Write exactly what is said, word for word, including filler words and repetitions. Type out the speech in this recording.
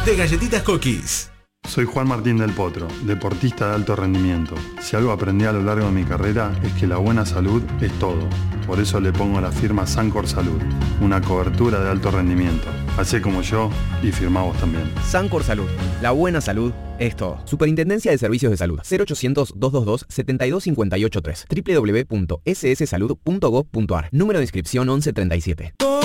de Galletitas Cookies. Soy Juan Martín del Potro, deportista de alto rendimiento. Si algo aprendí a lo largo de mi carrera es que la buena salud es todo. Por eso le pongo la firma Sancor Salud, una cobertura de alto rendimiento. Hacé como yo y firmá vos también. Sancor Salud, la buena salud es todo. Superintendencia de Servicios de Salud. cero ochocientos, doscientos veintidós, setenta y dos cincuenta y ocho tres. doble u doble u doble u punto ese ese salud punto gov punto a r. Número de inscripción once treinta y siete.